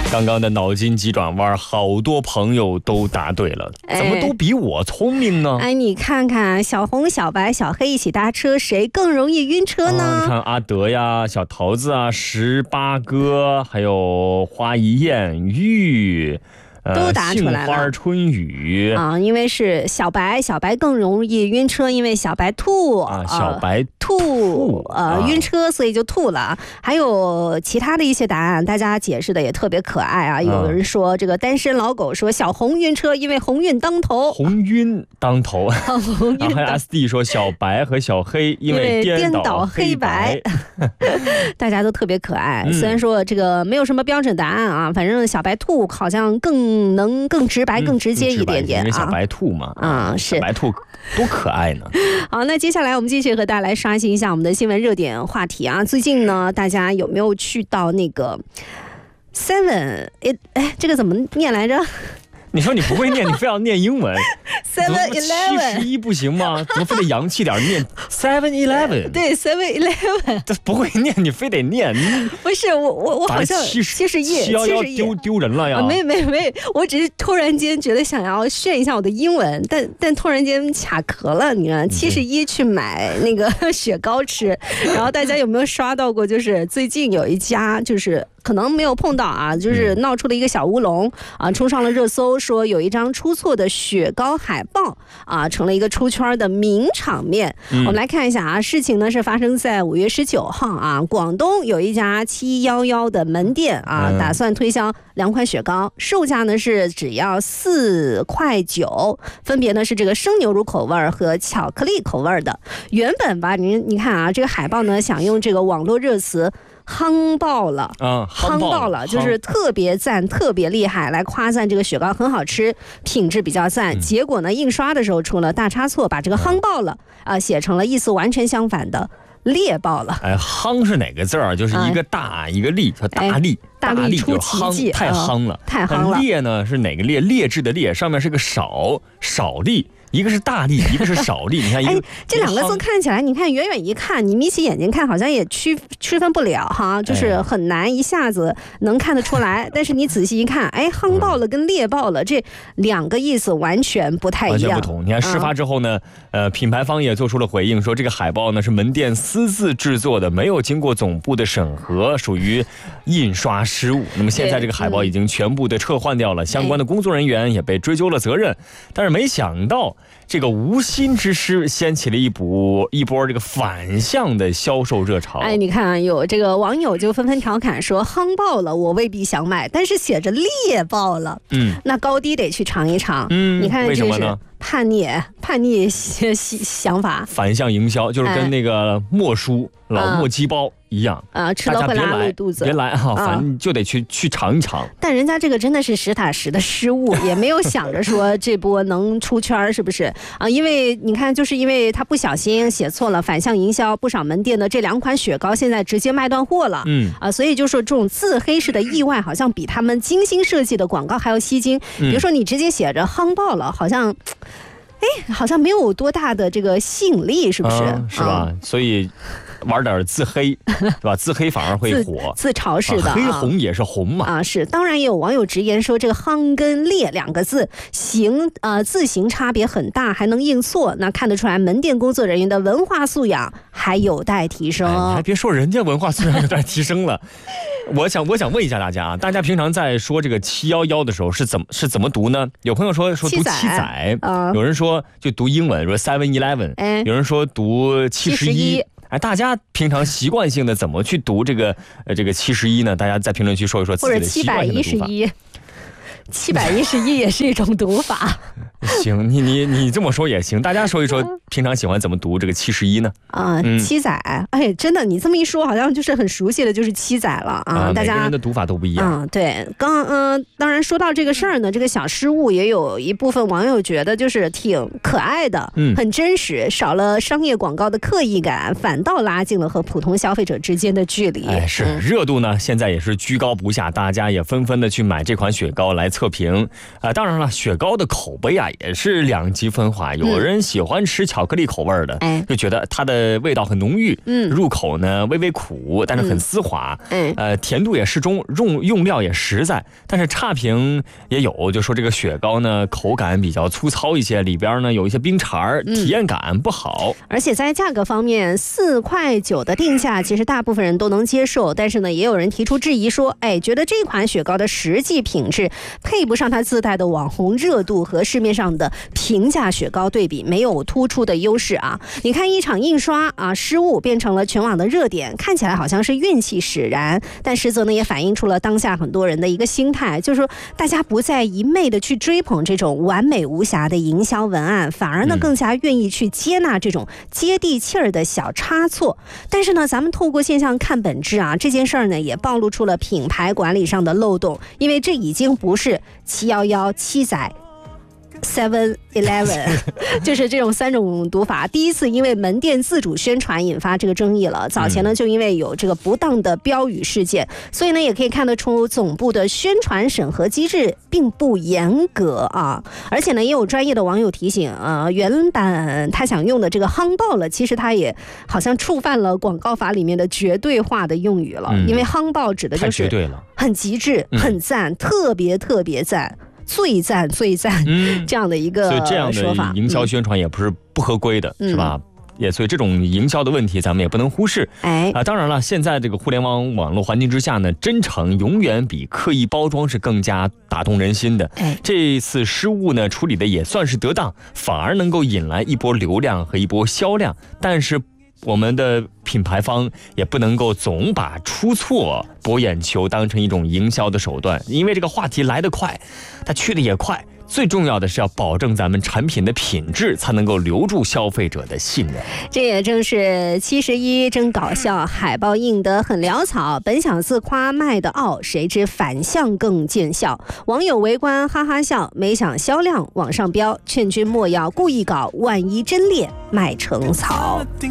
刚刚的脑筋急转弯，好多朋友都答对了，怎么都比我聪明呢？ 哎，你看看小红、小白、小黑一起搭车，谁更容易晕车呢？ 你看阿德呀、小桃子啊、18哥，还有花一燕、玉。 都答出来了。 杏花春雨啊，因为是小白更容易晕车，因为小白兔啊，小白兔晕车，所以就吐了。还有其他的一些答案，大家解释的也特别可爱啊。有人说这个单身老狗说小红晕车，因为鸿运当头。 鸿运当头。 鸿运。 还有 SD 说小白和小黑因为颠倒黑白。 大家都特别可爱。虽然说这个没有什么标准答案啊，反正小白兔好像更直白、更直接一点点啊。 因为小白兔嘛， 是小白兔多可爱呢。 好，那接下来我们继续和大家来刷新一下我们的新闻热点话题啊。最近呢，大家有没有去到那个 Seven？ 这个怎么念来着？ 你说你不会念，你非要念英文。 7-Eleven 71不行吗？怎么非得洋气点念 7-Eleven？ 对 7-Eleven， 这不会念，你非得念。 不是我好像 71丢人了呀！ 没，我只是突然间觉得想要炫一下我的英文，但突然间卡壳了。你看71去买那个雪糕吃，然后大家有没有刷到过？就是最近有一家就是可能没有碰到啊，就是闹出了一个小乌龙啊，冲上了热搜，说有一张出错的雪糕海报啊，成了一个出圈的名场面。我们来看一下啊，事情呢是发生在5月19号啊，广东有一家711的门店啊，打算推销2款雪糕，售价呢是只要4.9块，分别呢是这个生牛乳口味和巧克力口味的。原本吧，你看啊，这个海报呢想用这个网络热词夯爆了，夯爆了，就是特别赞、特别厉害，来夸赞这个雪糕很好吃，品质比较赞。结果呢，印刷的时候出了大差错，把这个夯爆了写成了意思完全相反的裂爆了。 夯是哪个字儿？就是一个大一个力，叫大力。 大力出奇迹， 太夯了， 太夯了。 劣呢是哪个劣？劣质的劣，上面是个少力。一个是大力，一个是少力，你看这两个字看起来，你看远远一看，你眯起眼睛看，好像也区分不了哈，就是很难一下子能看得出来。但是你仔细一看，夯爆了跟裂爆了这两个意思完全不太一样， 完全不同。你看事发之后呢，品牌方也做出了回应，说这个海报呢是门店私自制作的，没有经过总部的审核，属于印刷失误。那么现在这个海报已经全部的撤换掉了，相关的工作人员也被追究了责任。但是没想到这个无心之失掀起了一波这个反向的销售热潮。 你看有这个网友就纷纷调侃说，夯爆了我未必想买，但是写着裂爆了，那高低得去尝一尝。你看这是叛逆想法， 反向营销，就是跟那个莫叔老莫鸡包一样吃了会拉胃肚子， 别来反正就得去尝一尝。 但人家这个真的是实打实的失误，也没有想着说这波能出圈，是不是因为你看，就是因为他不小心写错了，反向营销，不少门店的这2款雪糕现在直接卖断货了。所以就说这种自黑式的意外，好像比他们精心设计的广告还要吸睛。比如说你直接写着夯爆了，好像没有多大的这个吸引力，是不是？ 是吧？所以玩点自黑，对吧？自黑反而会火， 自嘲式的， 黑红也是红嘛。 是。当然也有网友直言说，这个夯跟裂2个字字形差别很大，还能印错，那看得出来门店工作人员的文化素养还有待提升。 你还别说，人家文化素养有待提升了。我想问一下大家大家平常在说这个711的时候是怎么读呢？有朋友说读七仔，有人说就读英文说 7-Eleven，有人说读71。大家平常习惯性的怎么去读这个71呢？大家在评论区说一说自己的习惯性的读法。 711也是一种读法。 行，你这么说也行。大家说一说，平常喜欢怎么读这个71呢？ 七仔，真的，你这么一说，好像就是很熟悉的，就是七仔了啊。大家每个人的读法都不一样。 对，当然说到这个事儿呢，这个小失误也有一部分网友觉得就是挺可爱的，很真实，少了商业广告的刻意感，反倒拉近了和普通消费者之间的距离。 是热度呢，现在也是居高不下，大家也纷纷的去买这款雪糕来测评当然了，雪糕的口碑啊也是两极分化，有人喜欢吃巧克力口味的，就觉得它的味道很浓郁，入口呢微微苦，但是很丝滑，甜度也适中，用料也实在。但是差评也有，就说这个雪糕呢口感比较粗糙一些，里边呢有一些冰碴，体验感不好。 而且在价格方面，4.9块的定价，其实大部分人都能接受，但是呢，也有人提出质疑说，觉得这款雪糕的实际品质配不上它自带的网红热度，和市面上的平价雪糕对比，没有突出的优势啊。你看一场印刷失误变成了全网的热点，看起来好像是运气使然，但实则呢也反映出了当下很多人的一个心态，就是说大家不再一昧的去追捧这种完美无瑕的营销文案，反而呢更加愿意去接纳这种接地气儿的小差错。但是呢，咱们透过现象看本质啊，这件事儿呢也暴露出了品牌管理上的漏洞，因为这已经不是711、七仔、7-Eleven 就是这种3种读法。第一次因为门店自主宣传引发这个争议了，早前呢就因为有这个不当的标语事件，所以呢也可以看得出总部的宣传审核机制并不严格啊。而且呢也有专业的网友提醒原版他想用的这个夯爆了，其实他也好像触犯了广告法里面的绝对化的用语了，因为夯爆指的就是很极致、很赞、特别特别赞、最赞这样的一个说法。 所以这样的营销宣传也不是不合规的，是吧？也所以这种营销的问题咱们也不能忽视。当然了，现在这个互联网网络环境之下呢，真诚永远比刻意包装是更加打动人心的。这次失误呢处理的也算是得当，反而能够引来一波流量和一波销量。但是我们的品牌方也不能够总把出错博眼球当成一种营销的手段，因为这个话题来得快，它去得也快。最重要的是要保证咱们产品的品质，才能够留住消费者的信任。 这也正是71真搞笑，海报印得很潦草，本想自夸卖得傲，谁知反向更见效。网友围观哈哈笑，没想销量往上飙，劝君莫要故意搞，万一真烈卖成草。